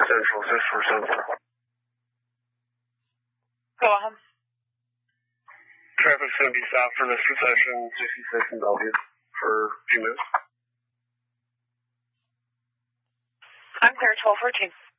Central 6474. Go on. Traffic's going to be stopped for this procession 66 in Bellevue for a few minutes. I'm clear, 1214.